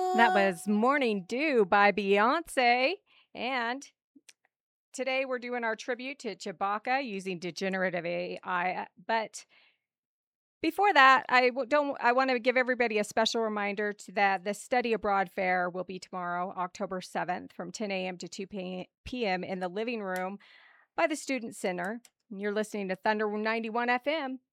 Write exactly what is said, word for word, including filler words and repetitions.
That was Morning Dew by Beyonce. And today we're doing our tribute to Chewbacca using degenerative A I. But before that, I w- don't. I want to give everybody a special reminder to that the Study Abroad Fair will be tomorrow, October seventh, from ten a m to two p m in the living room by the Student Center. And you're listening to Thunder ninety-one F M.